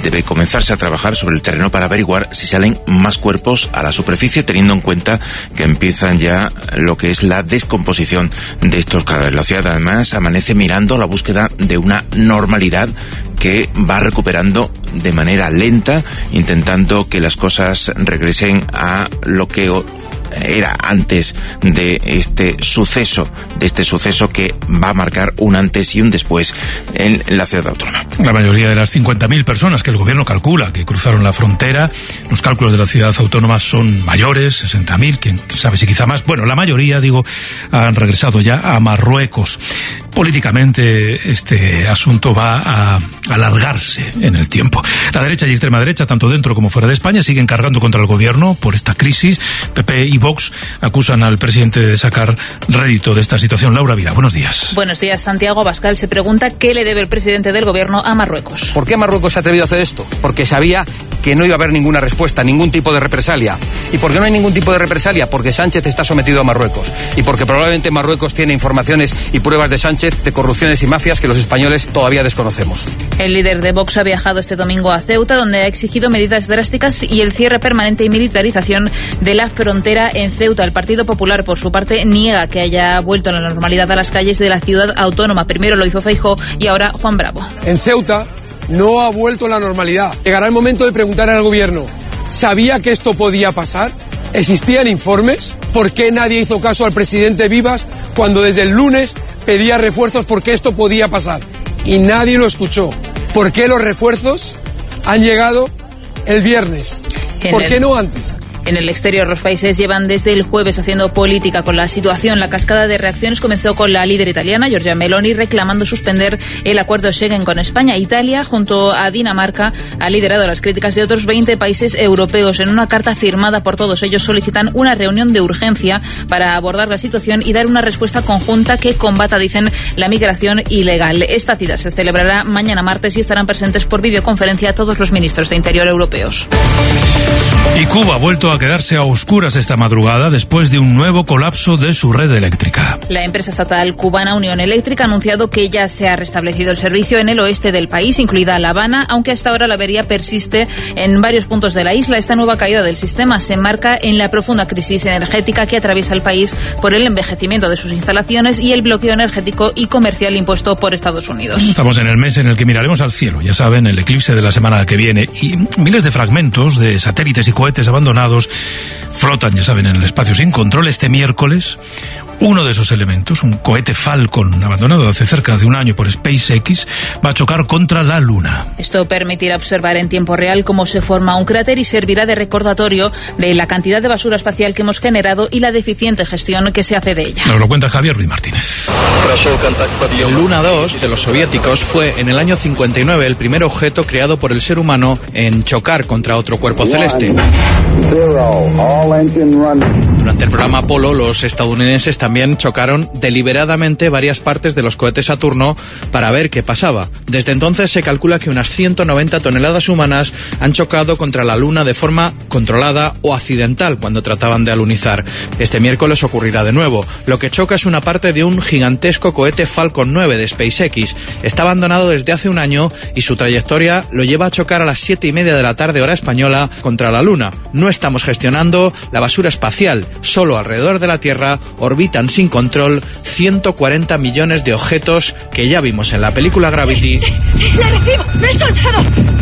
debe comenzarse a trabajar sobre el terreno para averiguar si salen más cuerpos a la superficie, teniendo en cuenta que empiezan ya lo que es la descomposición de estos cadáveres. La ciudad además amanece mirando la búsqueda de una normalidad que va recuperando de manera lenta, intentando que las cosas regresen a lo que era antes de este suceso que va a marcar un antes y un después en la ciudad autónoma. La mayoría de las 50.000 personas que el gobierno calcula que cruzaron la frontera, los cálculos de la ciudad autónoma son mayores, 60.000, quién sabe si quizá más. Bueno, la mayoría, han regresado ya a Marruecos. Políticamente este asunto va a alargarse en el tiempo. La derecha y extrema derecha, tanto dentro como fuera de España, siguen cargando contra el gobierno por esta crisis. PP y Vox acusan al presidente de sacar rédito de esta situación. Laura Vila, buenos días. Buenos días. Santiago Abascal se pregunta qué le debe el presidente del gobierno a Marruecos. ¿Por qué Marruecos se ha atrevido a hacer esto? Porque sabía que no iba a haber ninguna respuesta, ningún tipo de represalia. ¿Y por qué no hay ningún tipo de represalia? Porque Sánchez está sometido a Marruecos. Y porque probablemente Marruecos tiene informaciones y pruebas de Sánchez de corrupciones y mafias que los españoles todavía desconocemos. El líder de Vox ha viajado este domingo a Ceuta, donde ha exigido medidas drásticas y el cierre permanente y militarización de la frontera en Ceuta. El Partido Popular, por su parte, niega que haya vuelto a la normalidad a las calles de la ciudad autónoma. Primero lo hizo Feijóo y ahora Juan Bravo. En Ceuta no ha vuelto la normalidad. Llegará el momento de preguntar al gobierno, ¿sabía que esto podía pasar? ¿Existían informes? ¿Por qué nadie hizo caso al presidente Vivas cuando desde el lunes pedía refuerzos porque esto podía pasar? Y nadie lo escuchó. ¿Por qué los refuerzos han llegado el viernes? ¿Por qué no antes? En el exterior, los países llevan desde el jueves haciendo política con la situación. La cascada de reacciones comenzó con la líder italiana, Giorgia Meloni, reclamando suspender el acuerdo Schengen con España. Italia, junto a Dinamarca, ha liderado las críticas de otros 20 países europeos. En una carta firmada por todos ellos solicitan una reunión de urgencia para abordar la situación y dar una respuesta conjunta que combata, dicen, la migración ilegal. Esta cita se celebrará mañana martes y estarán presentes por videoconferencia todos los ministros de Interior europeos. Y Cuba ha vuelto a quedarse a oscuras esta madrugada después de un nuevo colapso de su red eléctrica. La empresa estatal cubana Unión Eléctrica ha anunciado que ya se ha restablecido el servicio en el oeste del país, incluida La Habana, aunque hasta ahora la avería persiste en varios puntos de la isla. Esta nueva caída del sistema se enmarca en la profunda crisis energética que atraviesa el país por el envejecimiento de sus instalaciones y el bloqueo energético y comercial impuesto por Estados Unidos. Estamos en el mes en el que miraremos al cielo, ya saben, el eclipse de la semana que viene, y miles de fragmentos de satélites y cohetes abandonados flotan, ya saben, en el espacio sin control. Este miércoles, uno de esos elementos, un cohete Falcon abandonado hace cerca de un año por SpaceX, va a chocar contra la Luna. Esto permitirá observar en tiempo real cómo se forma un cráter y servirá de recordatorio de la cantidad de basura espacial que hemos generado y la deficiente gestión que se hace de ella. Nos lo cuenta Javier Ruiz Martínez. El Luna 2 de los soviéticos fue en el año 59 el primer objeto creado por el ser humano en chocar contra otro cuerpo celeste. Durante el programa Apolo, los estadounidenses también chocaron deliberadamente varias partes de los cohetes Saturno para ver qué pasaba. Desde entonces se calcula que unas 190 toneladas humanas han chocado contra la Luna de forma controlada o accidental cuando trataban de alunizar. Este miércoles ocurrirá de nuevo. Lo que choca es una parte de un gigantesco cohete Falcon 9 de SpaceX. Está abandonado desde hace un año y su trayectoria lo lleva a chocar a las 7:30 de la tarde hora española contra la Luna. No estamos gestionando la basura espacial. Solo alrededor de la Tierra orbitan sin control 140 millones de objetos que ya vimos en la película Gravity. Sí, la recibo. Me he soltado.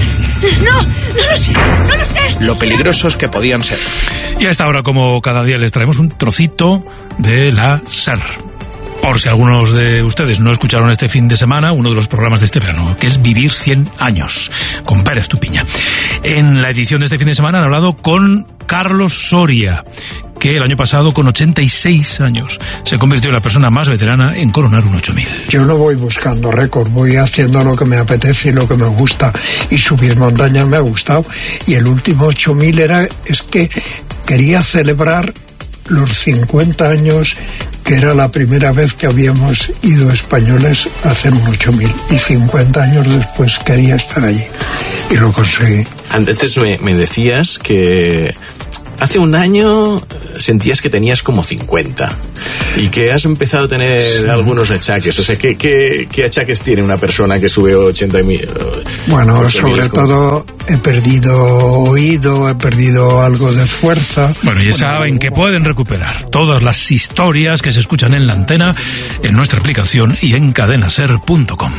No lo sé. Lo peligrosos que podían ser. Y a esta hora, como cada día, les traemos un trocito de la SER. Por si algunos de ustedes no escucharon este fin de semana uno de los programas de este verano, que es Vivir 100 años, con Pérez Estupiña. En la edición de este fin de semana han hablado con Carlos Soria, que el año pasado, con 86 años, se convirtió en la persona más veterana en coronar un 8000. Yo no voy buscando récord, voy haciendo lo que me apetece y lo que me gusta, y subir montañas me ha gustado, y el último 8000 es que quería celebrar los 50 años que era la primera vez que habíamos ido españoles a hacer un 8000, y 50 años después quería estar allí y lo conseguí. Antes me decías que hace un año sentías que tenías como 50. y que has empezado a tener algunos achaques. O sea, ¿qué achaques tiene una persona que sube 80.000? Bueno, sobre todo he perdido oído, he perdido algo de fuerza. Bueno, y saben que pueden recuperar todas las historias que se escuchan en la antena en nuestra aplicación y en cadenaser.com.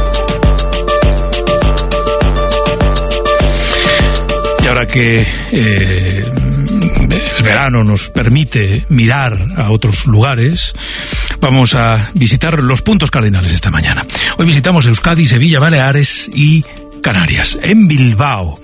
Y ahora que el verano nos permite mirar a otros lugares, vamos a visitar los puntos cardinales esta mañana. Hoy visitamos Euskadi, Sevilla, Baleares y Canarias. En Bilbao,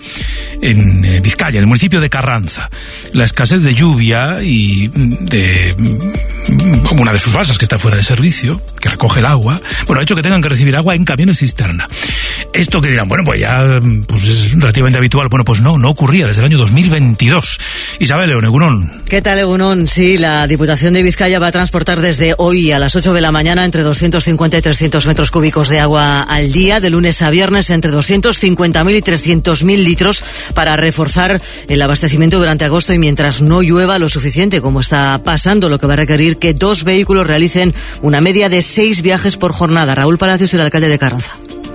en Vizcaya, en el municipio de Carranza, la escasez de lluvia y de una de sus balsas que está fuera de servicio, que recoge el agua, bueno, ha hecho que tengan que recibir agua en camiones cisterna. Esto que dirán, bueno, pues ya pues es relativamente habitual. Bueno, pues no ocurría desde el año 2022. Isabel León, Egunon. ¿Qué tal, Egunon? Sí, la Diputación de Vizcaya va a transportar desde hoy a las 8 de la mañana entre 250 y 300 metros cúbicos de agua al día, de lunes a viernes entre 250.000 y 300.000 litros para reforzar el abastecimiento durante agosto y mientras no llueva lo suficiente, como está pasando, lo que va a requerir que 2 vehículos realicen una media de 6 viajes por jornada. Raúl Palacios, el alcalde de Carranza.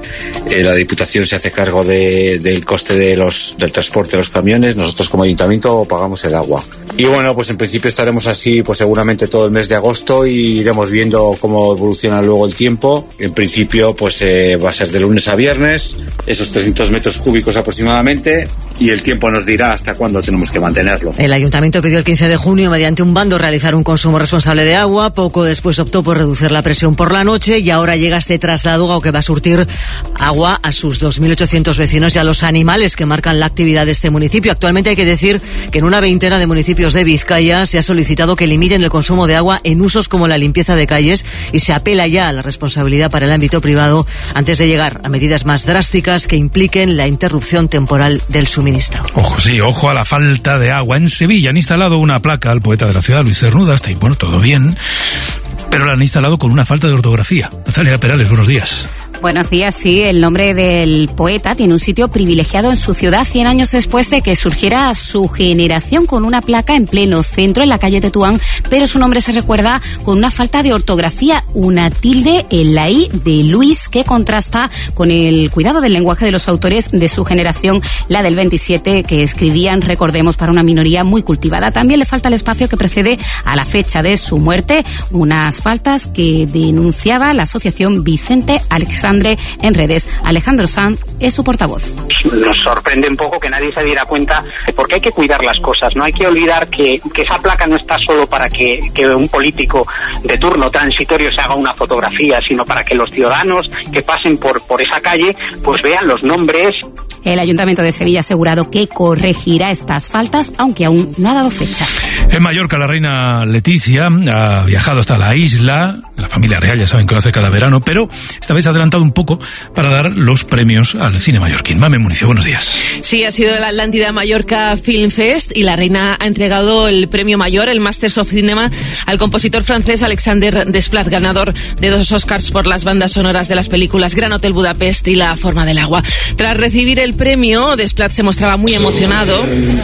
La Diputación se hace cargo del coste del transporte de los camiones. Nosotros como ayuntamiento pagamos el agua. Y bueno, pues en principio estaremos así pues seguramente todo el mes de agosto y iremos viendo cómo evoluciona luego el tiempo. En principio pues va a ser de lunes a viernes, esos 300 metros cúbicos aproximadamente, y el tiempo nos dirá hasta cuándo tenemos que mantenerlo. El ayuntamiento pidió el 15 de junio mediante un bando realizar un consumo responsable de agua. Poco después optó por reducir la presión por la noche y ahora llega este traslado que va a surtir agua a sus 2.800 vecinos y a los animales que marcan la actividad de este municipio. Actualmente hay que decir que en una veintena de municipios de Vizcaya se ha solicitado que limiten el consumo de agua en usos como la limpieza de calles y se apela ya a la responsabilidad para el ámbito privado antes de llegar a medidas más drásticas que impliquen la interrupción temporal del suministro. Ojo a la falta de agua. En Sevilla han instalado una placa al poeta de la ciudad, Luis Cernuda, hasta ahí, bueno, todo bien, pero la han instalado con una falta de ortografía. Natalia Perales, buenos días. Buenos días, sí. El nombre del poeta tiene un sitio privilegiado en su ciudad 100 años después de que surgiera su generación con una placa en pleno centro, en la calle Tetuán, pero su nombre se recuerda con una falta de ortografía, una tilde en la I de Luis, que contrasta con el cuidado del lenguaje de los autores de su generación, la del 27, que escribían, recordemos, para una minoría muy cultivada. También le falta el espacio que precede a la fecha de su muerte, unas faltas que denunciaba la asociación Vicente Alexandre en redes. Alejandro Sanz es su portavoz. Nos sorprende un poco que nadie se diera cuenta de por qué hay que cuidar las cosas. No hay que olvidar que esa placa no está solo para que un político de turno transitorio se haga una fotografía, sino para que los ciudadanos que pasen por esa calle pues vean los nombres. El Ayuntamiento de Sevilla ha asegurado que corregirá estas faltas, aunque aún no ha dado fecha. En Mallorca, la reina Leticia ha viajado hasta la isla. La familia real, ya saben que lo hace cada verano, pero esta vez ha adelantado un poco para dar los premios al cine mallorquín. Mame Municio, buenos días. Sí, ha sido la Atlántida Mallorca Film Fest y la reina ha entregado el premio mayor, el Masters of Cinema, al compositor francés Alexander Desplat, ganador de 2 Oscars por las bandas sonoras de las películas Gran Hotel Budapest y La Forma del Agua. Tras recibir el premio, Desplat se mostraba muy emocionado.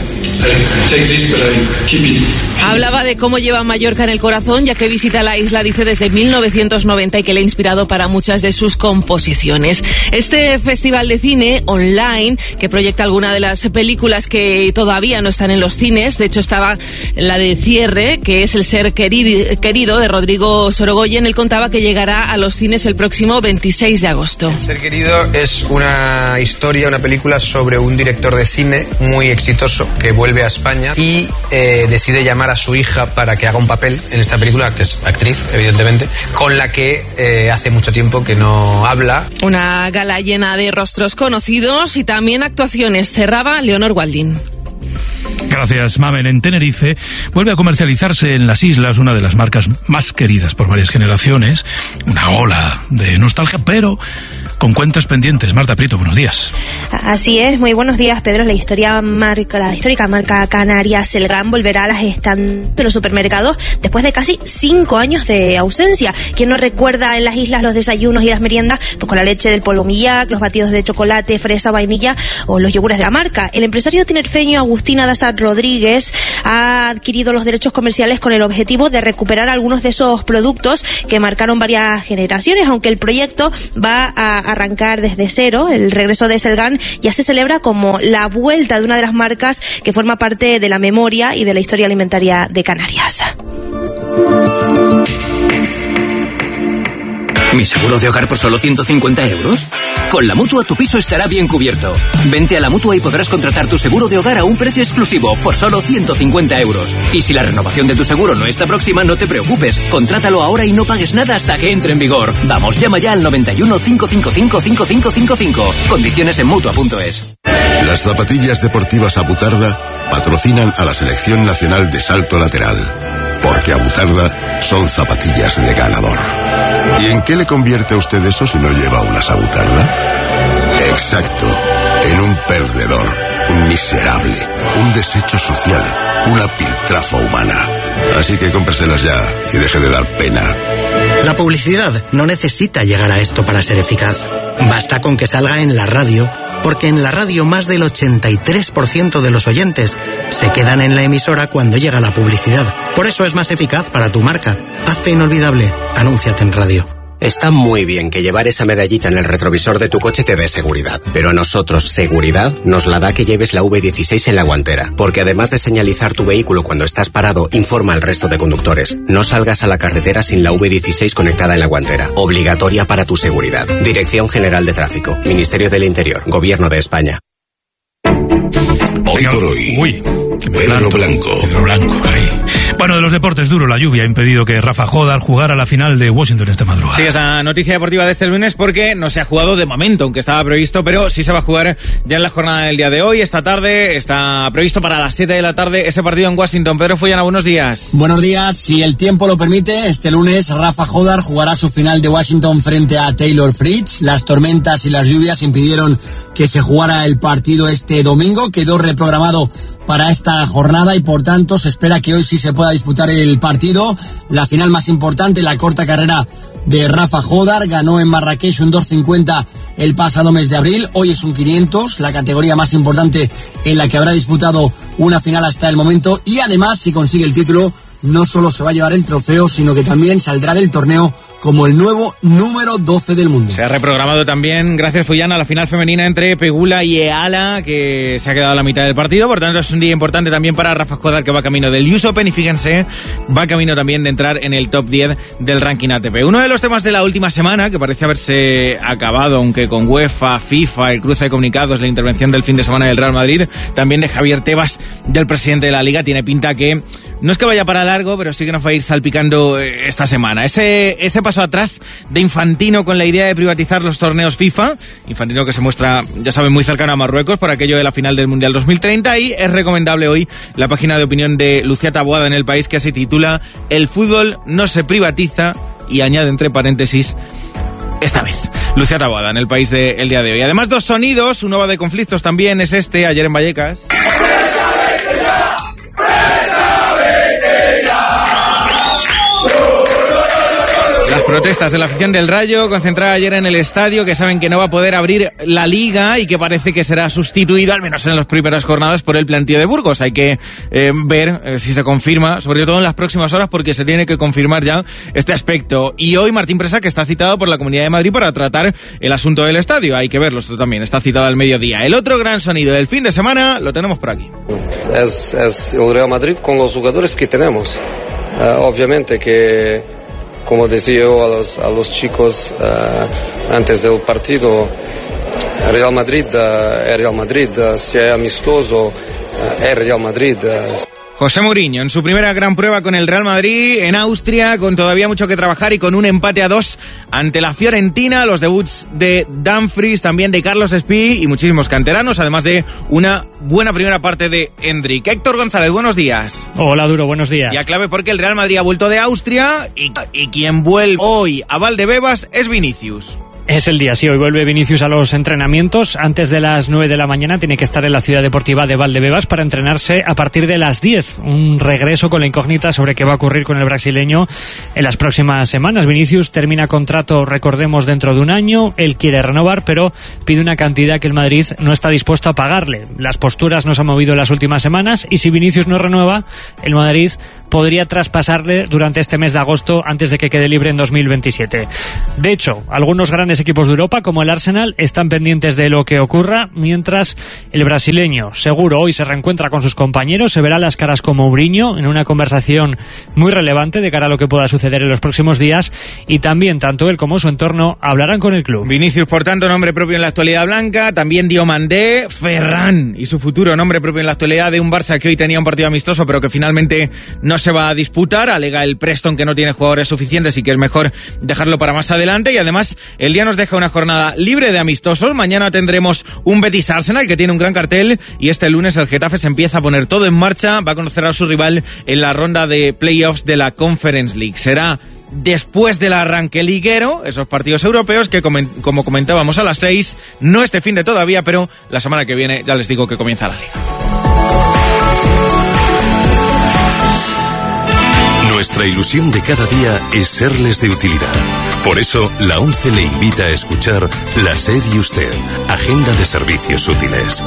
Hablaba de cómo lleva Mallorca en el corazón, ya que visita la isla, dice, desde 1990 y que le ha inspirado para muchas de sus composiciones. Este festival de cine online, que proyecta alguna de las películas que todavía no están en los cines, de hecho estaba la de cierre, que es El ser querido, de Rodrigo Sorogoyen. Él contaba que llegará a los cines el próximo 26 de agosto. El ser querido es una historia, una película sobre un director de cine muy exitoso que vuelve a España y decide llamar a su hija para que haga un papel en esta película, que es actriz, evidentemente, con la que hace mucho tiempo que no habla. Una gala llena de rostros conocidos y también actuaciones. Cerraba Leonor Waldín. Gracias, Mamen. En Tenerife vuelve a comercializarse en las islas una de las marcas más queridas por varias generaciones. Una ola de nostalgia, pero con cuentas pendientes. Marta Prieto, buenos días. Así es, muy buenos días, Pedro. La histórica marca canaria Selgán volverá a las estantes de los supermercados después de casi 5 años de ausencia. ¿Quién no recuerda en las islas los desayunos y las meriendas pues con la leche del polvo Millac, los batidos de chocolate, fresa, vainilla o los yogures de la marca? El empresario tinerfeño Agustín Adasat Rodríguez ha adquirido los derechos comerciales con el objetivo de recuperar algunos de esos productos que marcaron varias generaciones, aunque el proyecto va a arrancar desde cero. El regreso de Selgán ya se celebra como la vuelta de una de las marcas que forma parte de la memoria y de la historia alimentaria de Canarias. ¿Mi seguro de hogar por solo 150 euros? Con la Mutua tu piso estará bien cubierto. Vente a la Mutua y podrás contratar tu seguro de hogar a un precio exclusivo por solo 150 euros. Y si la renovación de tu seguro no está próxima, no te preocupes. Contrátalo ahora y no pagues nada hasta que entre en vigor. Vamos, llama ya al 91 555 5555. Condiciones en Mutua.es. Las zapatillas deportivas Abutarda patrocinan a la Selección Nacional de Salto Lateral. Porque Abutarda son zapatillas de ganador. ¿Y en qué le convierte a usted eso si no lleva unas Abutarda? Exacto, en un perdedor, un miserable, un desecho social, una piltrafa humana. Así que cómpreselas ya y deje de dar pena. La publicidad no necesita llegar a esto para ser eficaz. Basta con que salga en la radio, porque en la radio más del 83% de los oyentes se quedan en la emisora cuando llega la publicidad. Por eso es más eficaz para tu marca. Hazte inolvidable. Anúnciate en radio. Está muy bien que llevar esa medallita en el retrovisor de tu coche te dé seguridad, pero a nosotros seguridad nos la da que lleves la V16 en la guantera, porque además de señalizar tu vehículo cuando estás parado, informa al resto de conductores. No salgas a la carretera sin la V16 conectada en la guantera, obligatoria para tu seguridad. Dirección General de Tráfico, Ministerio del Interior, Gobierno de España. Hoy por hoy, Pedro Blanco. Ahí. Bueno, de los deportes duro, la lluvia ha impedido que Rafa Jodar jugara la final de Washington esta madrugada. Sí, es la noticia deportiva de este lunes porque no se ha jugado de momento, aunque estaba previsto, pero sí se va a jugar ya en la jornada del día de hoy. Esta tarde está previsto para las 7 de la tarde ese partido en Washington. Pedro Follana, buenos días. Buenos días. Si el tiempo lo permite, este lunes Rafa Jodar jugará su final de Washington frente a Taylor Fritz. Las tormentas y las lluvias impidieron que se jugara el partido este domingo. Quedó reprogramado para esta jornada y por tanto se espera que hoy sí se pueda disputar el partido. La final más importante, la corta carrera de Rafa Jodar, ganó en Marrakech un 2.50 el pasado mes de abril. Hoy es un 500, la categoría más importante en la que habrá disputado una final hasta el momento, y además si consigue el título no solo se va a llevar el trofeo, sino que también saldrá del torneo como el nuevo número 12 del mundo. Se ha reprogramado también, gracias Follana, la final femenina entre Pegula y Eala, que se ha quedado a la mitad del partido. Por tanto, es un día importante también para Rafa Jodar, que va camino del US Open y fíjense, va camino también de entrar en el top 10 del ranking ATP. Uno de los temas de la última semana, que parece haberse acabado, aunque con UEFA, FIFA, el cruce de comunicados, la intervención del fin de semana del Real Madrid, también de Javier Tebas, del presidente de la Liga, tiene pinta que no es que vaya para largo, pero sí que nos va a ir salpicando esta semana. Ese paso atrás de Infantino con la idea de privatizar los torneos FIFA. Infantino que se muestra, ya saben, muy cercano a Marruecos por aquello de la final del Mundial 2030, y es recomendable hoy la página de opinión de Lucía Taboada en El País, que se titula "El fútbol no se privatiza", y añade entre paréntesis esta vez. Lucía Taboada en El País del día de hoy. Además, dos sonidos, uno va de conflictos también, es este, ayer en Vallecas. Las protestas de la afición del Rayo, concentrada ayer en el estadio, que saben que no va a poder abrir la Liga y que parece que será sustituido, al menos en las primeras jornadas, por el plantío de Burgos. Hay que ver si se confirma, sobre todo en las próximas horas, porque se tiene que confirmar ya este aspecto. Y hoy Martín Presa, que está citado por la Comunidad de Madrid para tratar el asunto del estadio. Hay que verlo, esto también está citado al mediodía. El otro gran sonido del fin de semana lo tenemos por aquí. Es el Real Madrid con los jugadores que tenemos. Obviamente que, como decía yo a los chicos antes del partido, Real Madrid es Real Madrid, si es amistoso es Real Madrid. José Mourinho en su primera gran prueba con el Real Madrid en Austria, con todavía mucho que trabajar y con un empate a 2 ante la Fiorentina, los debuts de Dumfries, también de Carlos Espí y muchísimos canteranos, además de una buena primera parte de Hendrik. Héctor González, buenos días. Hola, Duro, buenos días. Y a clave porque el Real Madrid ha vuelto de Austria y quien vuelve hoy a Valdebebas es Vinicius. Es el día, sí. Hoy vuelve Vinicius a los entrenamientos. Antes de las 9 de la mañana tiene que estar en la ciudad deportiva de Valdebebas para entrenarse a partir de las 10. Un regreso con la incógnita sobre qué va a ocurrir con el brasileño en las próximas semanas. Vinicius termina contrato, recordemos, dentro de un año. Él quiere renovar, pero pide una cantidad que el Madrid no está dispuesto a pagarle. Las posturas no se han movido en las últimas semanas y si Vinicius no renueva, el Madrid podría traspasarle durante este mes de agosto antes de que quede libre en 2027. De hecho, algunos grandes equipos de Europa, como el Arsenal, están pendientes de lo que ocurra, mientras el brasileño seguro hoy se reencuentra con sus compañeros, se verá las caras como Mourinho en una conversación muy relevante de cara a lo que pueda suceder en los próximos días, y también tanto él como su entorno hablarán con el club. Vinicius, por tanto, nombre propio en la actualidad blanca, también Diomandé, Ferran y su futuro nombre propio en la actualidad de un Barça que hoy tenía un partido amistoso pero que finalmente no se va a disputar. Alega el Preston que no tiene jugadores suficientes y que es mejor dejarlo para más adelante, y además el día nos deja una jornada libre de amistosos. Mañana tendremos un Betis Arsenal que tiene un gran cartel, y este lunes el Getafe se empieza a poner todo en marcha, va a conocer a su rival en la ronda de playoffs de la Conference League. Será después del arranque liguero, esos partidos europeos que, como comentábamos, a las 6, no este fin de todavía, pero la semana que viene ya les digo que comienza la liga. Nuestra ilusión de cada día es serles de utilidad. Por eso, la ONCE le invita a escuchar La SER y Usted, Agenda de Servicios Útiles.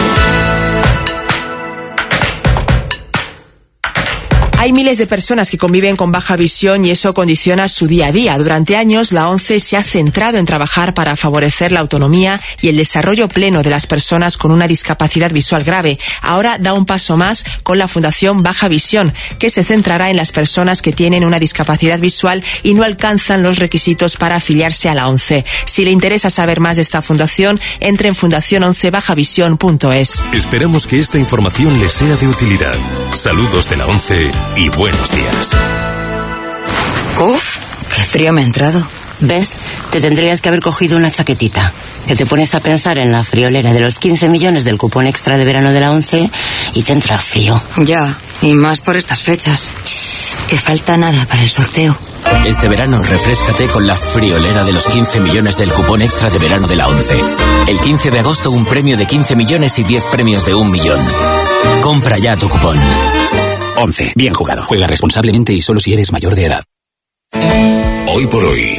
Hay miles de personas que conviven con baja visión y eso condiciona su día a día. Durante años, la ONCE se ha centrado en trabajar para favorecer la autonomía y el desarrollo pleno de las personas con una discapacidad visual grave. Ahora da un paso más con la Fundación Baja Visión, que se centrará en las personas que tienen una discapacidad visual y no alcanzan los requisitos para afiliarse a la ONCE. Si le interesa saber más de esta fundación, entre en fundaciononcebajavision.es. Esperamos que esta información les sea de utilidad. Saludos de la ONCE y buenos días. Uf, qué frío me ha entrado. ¿Ves? Te tendrías que haber cogido una chaquetita. Que te pones a pensar en la friolera de los 15 millones del cupón extra de verano de la ONCE y te entra frío. Ya, y más por estas fechas. Que falta nada para el sorteo. Este verano refréscate con la friolera de los 15 millones del cupón extra de verano de la ONCE. El 15 de agosto un premio de 15 millones y 10 premios de 1 millón. Compra ya tu cupón. 11. Bien jugado. Juega responsablemente y solo si eres mayor de edad. Hoy por hoy,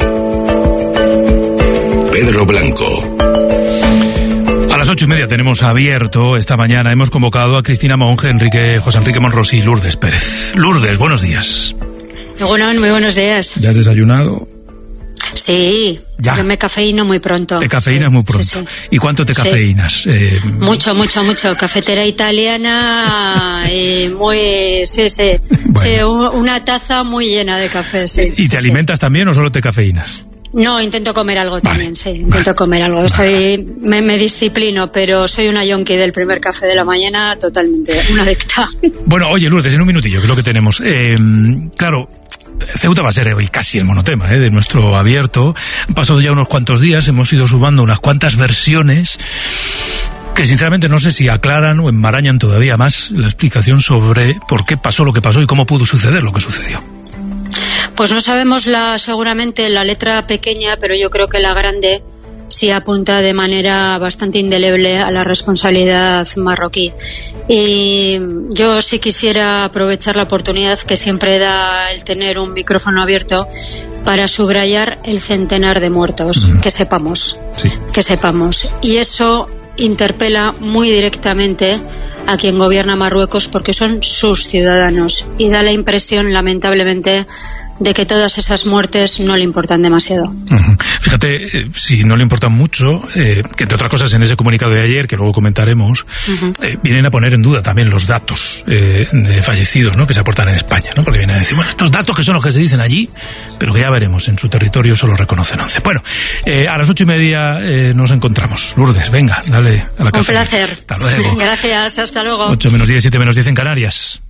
Pedro Blanco. A las 8:30 tenemos abierto esta mañana. Hemos convocado a Cristina Monge, José Enrique Monrosi y Lourdes Pérez. Lourdes, buenos días. Bueno, muy buenos días. ¿Ya has desayunado? Sí, ya. Yo me cafeíno muy pronto. Te cafeínas muy pronto. Sí, sí. ¿Y cuánto te cafeínas? Mucho. Cafetera italiana, muy, sí. Bueno. Sí, una taza muy llena de café, sí. ¿Y te alimentas también o solo te cafeínas? No, intento comer algo también, sí. Intento comer algo. Me disciplino, pero soy una yonki del primer café de la mañana, totalmente, una adicta. Bueno, oye, Lourdes, en un minutillo, que es lo que tenemos. Claro, Ceuta va a ser hoy casi el monotema de nuestro abierto. Han pasado ya unos cuantos días, hemos ido sumando unas cuantas versiones que sinceramente no sé si aclaran o enmarañan todavía más la explicación sobre por qué pasó lo que pasó y cómo pudo suceder lo que sucedió. Pues no sabemos seguramente la letra pequeña, pero yo creo que la grande sí apunta de manera bastante indeleble a la responsabilidad marroquí. Y yo sí quisiera aprovechar la oportunidad que siempre da el tener un micrófono abierto para subrayar el centenar de muertos, que sepamos. Y eso interpela muy directamente a quien gobierna Marruecos porque son sus ciudadanos y da la impresión, lamentablemente, de que todas esas muertes no le importan demasiado. Fíjate, si no le importan mucho, que entre otras cosas en ese comunicado de ayer, que luego comentaremos, vienen a poner en duda también los datos de fallecidos, ¿no?, que se aportan en España, ¿no? Porque vienen a decir, bueno, estos datos que son los que se dicen allí, pero que ya veremos, en su territorio solo reconocen 11. Bueno, a las 8:30 nos encontramos. Lourdes, venga, dale a la café. Un placer. Hasta luego. Gracias, hasta luego. 8 menos 10, 7 menos 10 en Canarias.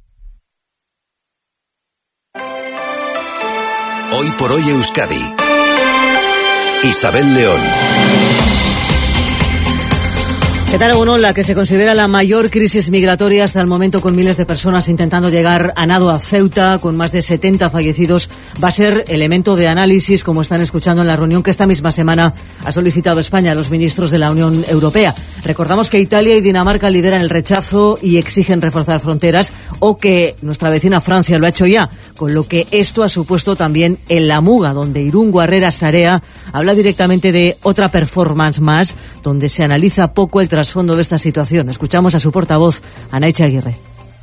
Hoy por hoy Euskadi. Isabel León. ¿Qué tal, Egunon? La que se considera la mayor crisis migratoria hasta el momento, con miles de personas intentando llegar a nado a Ceuta, con más de 70 fallecidos, va a ser elemento de análisis, como están escuchando en la reunión que esta misma semana ha solicitado España a los ministros de la Unión Europea. Recordamos que Italia y Dinamarca lideran el rechazo y exigen reforzar fronteras, o que nuestra vecina Francia lo ha hecho ya, con lo que esto ha supuesto también en la Muga, donde Irún Guarrera Sarea habla directamente de otra performance más, donde se analiza poco el trasfondo de esta situación. Escuchamos a su portavoz, Anaicha Aguirre.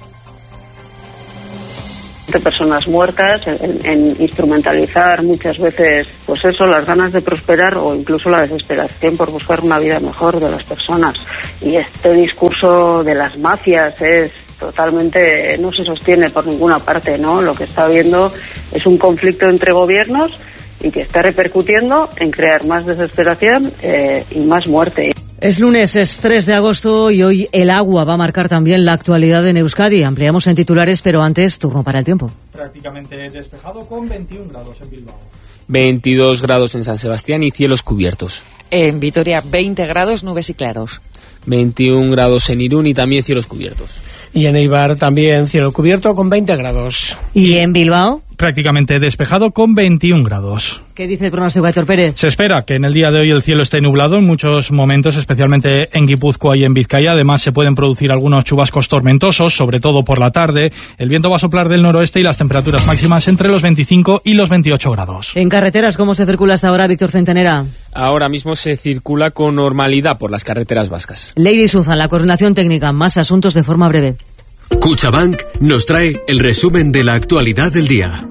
De personas muertas, en instrumentalizar muchas veces, pues eso, las ganas de prosperar o incluso la desesperación por buscar una vida mejor de las personas. Y este discurso de las mafias es totalmente, no se sostiene por ninguna parte, ¿no? Lo que está habiendo es un conflicto entre gobiernos y que está repercutiendo en crear más desesperación y más muerte. Es lunes, es 3 de agosto y hoy el agua va a marcar también la actualidad en Euskadi. Ampliamos en titulares, pero antes, turno para el tiempo. Prácticamente despejado con 21 grados en Bilbao. 22 grados en San Sebastián y cielos cubiertos. En Vitoria, 20 grados, nubes y claros. 21 grados en Irún y también cielos cubiertos. Y en Eibar también cielo cubierto con 20 grados. ¿Y en Bilbao? Prácticamente despejado con 21 grados. ¿Qué dice el pronóstico, Héctor Pérez? Se espera que en el día de hoy el cielo esté nublado en muchos momentos, especialmente en Guipúzcoa y en Vizcaya. Además, se pueden producir algunos chubascos tormentosos, sobre todo por la tarde. El viento va a soplar del noroeste y las temperaturas máximas entre los 25 y los 28 grados. En carreteras, ¿cómo se circula hasta ahora, Víctor Centenera? Ahora mismo se circula con normalidad por las carreteras vascas. Leire Suzan, la coordinación técnica. Más asuntos de forma breve. Cuchabank nos trae el resumen de la actualidad del día.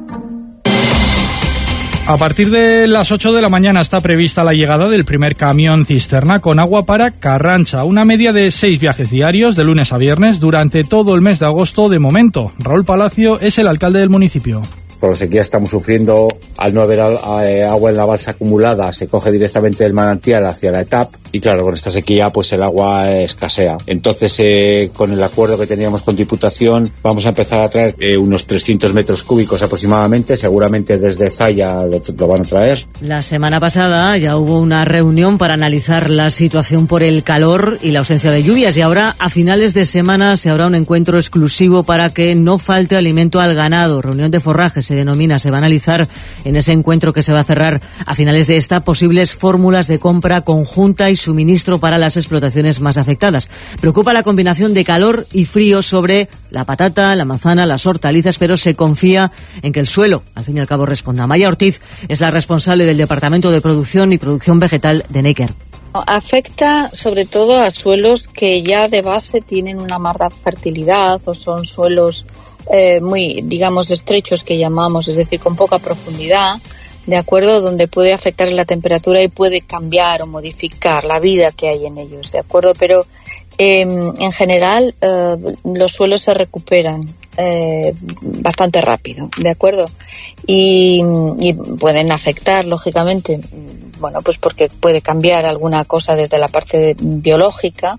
A partir de las 8 de la mañana está prevista la llegada del primer camión cisterna con agua para Carrancha. Una media de 6 viajes diarios de lunes a viernes durante todo el mes de agosto de momento. Raúl Palacio es el alcalde del municipio. Por la sequía estamos sufriendo, al no haber agua en la balsa acumulada, se coge directamente del manantial hacia la ETAP y claro, con esta sequía pues el agua escasea. Entonces, con el acuerdo que teníamos con Diputación, vamos a empezar a traer unos 300 metros cúbicos aproximadamente, seguramente desde Zaya lo van a traer. La semana pasada ya hubo una reunión para analizar la situación por el calor y la ausencia de lluvias, y ahora a finales de semana se habrá un encuentro exclusivo para que no falte alimento al ganado. Reunión de forrajes se denomina. Se va a analizar en ese encuentro, que se va a cerrar a finales de esta, posibles fórmulas de compra conjunta y suministro para las explotaciones más afectadas. Preocupa la combinación de calor y frío sobre la patata, la manzana, las hortalizas, pero se confía en que el suelo, al fin y al cabo, responda. Maya Ortiz es la responsable del Departamento de Producción y Producción Vegetal de Neiker. Afecta sobre todo a suelos que ya de base tienen una mala fertilidad o son suelos muy, digamos, estrechos, que llamamos, es decir, con poca profundidad, de acuerdo, donde puede afectar la temperatura y puede cambiar o modificar la vida que hay en ellos, de acuerdo, pero en general los suelos se recuperan bastante rápido, de acuerdo, y pueden afectar, lógicamente, bueno, pues porque puede cambiar alguna cosa desde la parte biológica,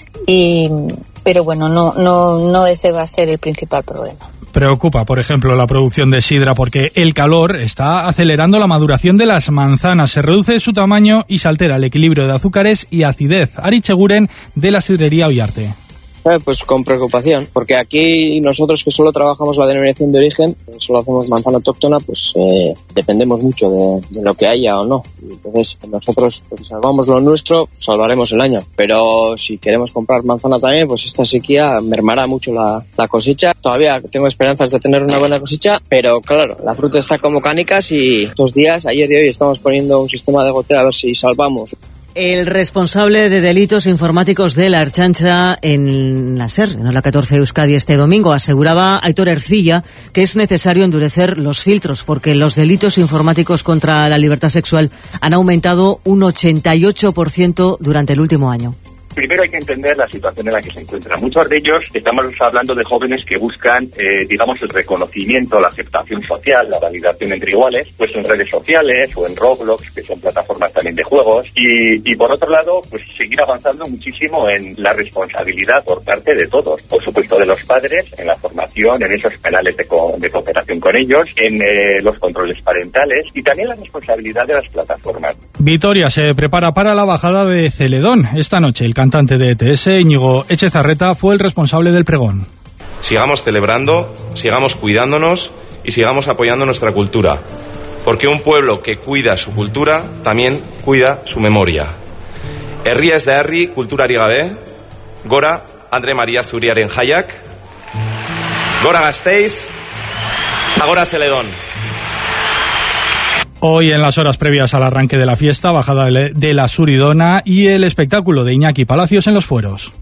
pero bueno, no ese va a ser el principal problema. Preocupa, por ejemplo, la producción de sidra porque el calor está acelerando la maduración de las manzanas, se reduce su tamaño y se altera el equilibrio de azúcares y acidez. Ari Cheguren, de la sidrería Ollarte. Pues con preocupación, porque aquí nosotros, que solo trabajamos la denominación de origen, solo hacemos manzana autóctona, pues dependemos mucho de lo que haya o no. Entonces nosotros, pues, salvamos lo nuestro, salvaremos el año. Pero si queremos comprar manzana también, pues esta sequía mermará mucho la cosecha. Todavía tengo esperanzas de tener una buena cosecha, pero claro, la fruta está como canicas y estos días, ayer y hoy, estamos poniendo un sistema de goteo a ver si salvamos. El responsable de delitos informáticos de la Ertzaintza en la SER, en la 14 Euskadi, este domingo, aseguraba Aitor Ercilla que es necesario endurecer los filtros porque los delitos informáticos contra la libertad sexual han aumentado un 88% durante el último año. Primero hay que entender la situación en la que se encuentran. Muchos de ellos, estamos hablando de jóvenes que buscan, digamos, el reconocimiento, la aceptación social, la validación entre iguales, pues en redes sociales o en Roblox, que son plataformas también de juegos. Y por otro lado, pues seguir avanzando muchísimo en la responsabilidad por parte de todos. Por supuesto, de los padres, en la formación, en esos canales de cooperación con ellos, en los controles parentales y también la responsabilidad de las plataformas. Vitoria se prepara para la bajada de Celedón. Esta noche el cantante de ETS, Íñigo Echezarreta, fue el responsable del pregón. Sigamos celebrando, sigamos cuidándonos y sigamos apoyando nuestra cultura, porque un pueblo que cuida su cultura también cuida su memoria. Herria ez da herri kulturari gabe, gora Andre Maria Zuriaren jaiak, gora Gasteiz, agora Celedón. Hoy, en las horas previas al arranque de la fiesta, bajada de la Suridona y el espectáculo de Iñaki Palacios en los Fueros.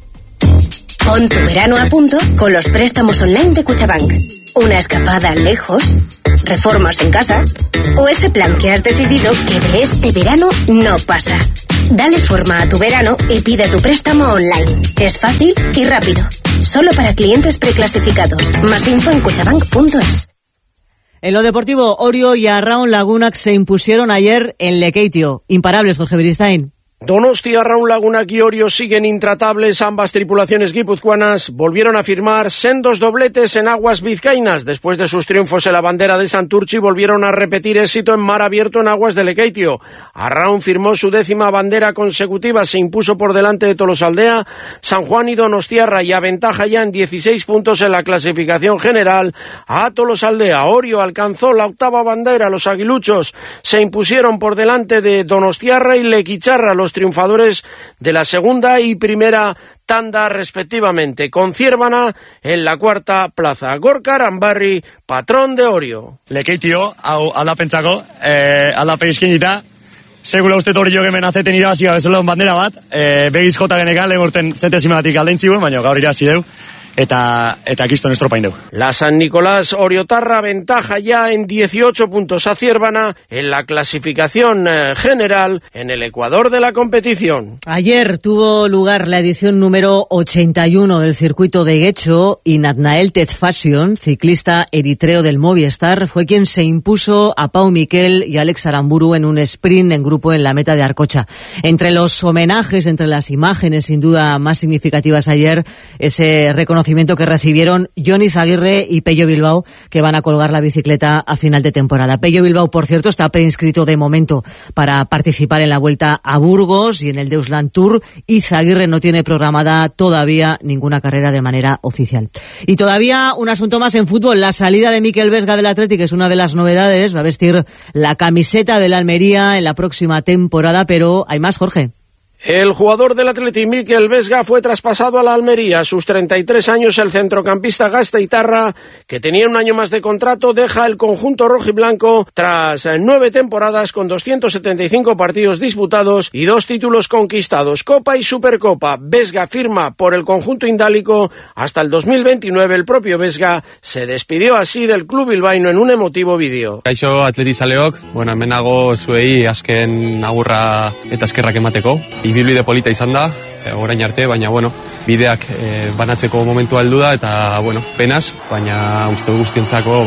Pon tu verano a punto con los préstamos online de Cuchabank. Una escapada lejos, reformas en casa o ese plan que has decidido que de este verano no pasa. Dale forma a tu verano y pide tu préstamo online. Es fácil y rápido. Solo para clientes preclasificados. Más info en cuchabank.es. En lo deportivo, Orio y Arraun Lagunak se impusieron ayer en Lekeitio. Imparables, Jorge Beristain. Donostia, Arraun Lagunak y Orio siguen intratables. Ambas tripulaciones guipuzcoanas volvieron a firmar sendos dobletes en aguas vizcaínas. Después de sus triunfos en la bandera de Santurtzi, volvieron a repetir éxito en mar abierto en aguas de Lekeitio. Arraun firmó su 10ª bandera consecutiva, se impuso por delante de Tolosaldea, San Juan y Donostiarra y aventaja ya en 16 puntos en la clasificación general a Tolosaldea. Orio alcanzó la 8ª bandera. Los aguiluchos se impusieron por delante de Donostiarra y Lequicharra, los triunfadores de la segunda y primera tanda respectivamente, con Ciervana en la 4ª plaza. Gorka Aranbarri, patrón de Orio. Lekeitio, hau aldapentzako, aldape izkinita, segura uste Orio hemen azeten irabazia bezala bandera bat, begiz jota genekan, lehen urten zetesimatik aldeintziuen, baina gaur irabazi deu. Eta kiston estropain deu. La San Nicolás Oriotarra ventaja ya en 18 puntos a Ciervana en la clasificación general en el Ecuador de la competición. Ayer tuvo lugar la edición número 81 del circuito de Guecho y Natnael Tesfashion, ciclista eritreo del Movistar, fue quien se impuso a Pau Miquel y Alex Aramburu en un sprint en grupo en la meta de Arcocha. Entre los homenajes, entre las imágenes sin duda más significativas ayer, ese reconocimiento que recibieron Jon Izaguirre y Pello Bilbao, que van a colgar la bicicleta a final de temporada. Pello Bilbao, por cierto, está preinscrito de momento para participar en la Vuelta a Burgos y en el Deusland Tour. Izaguirre no tiene programada todavía ninguna carrera de manera oficial. Y todavía un asunto más en fútbol. La salida de Mikel Vesga del Athletic es una de las novedades. Va a vestir la camiseta del Almería en la próxima temporada, pero hay más, Jorge. El jugador del Athletic, Mikel Vesga, fue traspasado a la Almería. A sus 33 años, el centrocampista gasteiztarra, que tenía un año más de contrato, deja el conjunto rojiblanco tras 9 temporadas con 275 partidos disputados y 2 títulos conquistados, Copa y Supercopa. Vesga firma por el conjunto indálico hasta el 2029. El propio Vesga se despidió así del club bilbaíno en un emotivo vídeo. Kaixo atletizaleok, hemen nago zuei azken agurra eta eskerrak emateko. Ibilbide polita izan da, orain arte, baina, bideak banatzeko momentua heldu da, eta, penaz, baina uste guztientzako,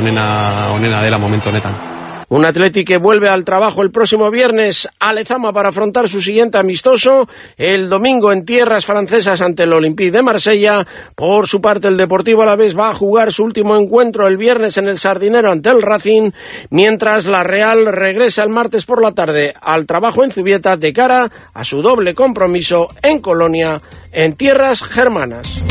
onena dela momentu honetan. Un Athletic que vuelve al trabajo el próximo viernes a Lezama para afrontar su siguiente amistoso el domingo en tierras francesas ante el Olympique de Marsella. Por su parte, el Deportivo Alavés va a jugar su último encuentro el viernes en el Sardinero ante el Racing, mientras la Real regresa el martes por la tarde al trabajo en Zubieta de cara a su doble compromiso en Colonia, en tierras germanas.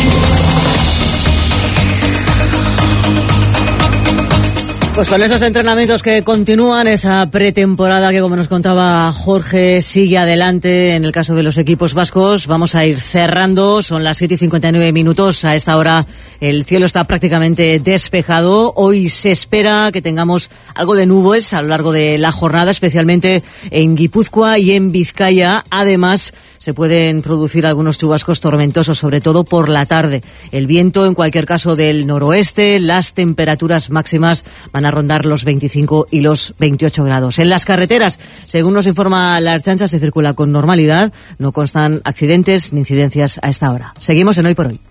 Pues con esos entrenamientos que continúan, esa pretemporada que, como nos contaba Jorge, sigue adelante en el caso de los equipos vascos, vamos a ir cerrando. Son las 7:59 a esta hora. El cielo está prácticamente despejado. Hoy se espera que tengamos algo de nubes a lo largo de la jornada, especialmente en Guipúzcoa y en Vizcaya. Además, se pueden producir algunos chubascos tormentosos, sobre todo por la tarde. El viento, en cualquier caso, del noroeste. Las temperaturas máximas van a rondar los 25 y los 28 grados. En las carreteras, según nos informa la Ertzaintza, se circula con normalidad. No constan accidentes ni incidencias a esta hora. Seguimos en Hoy por Hoy.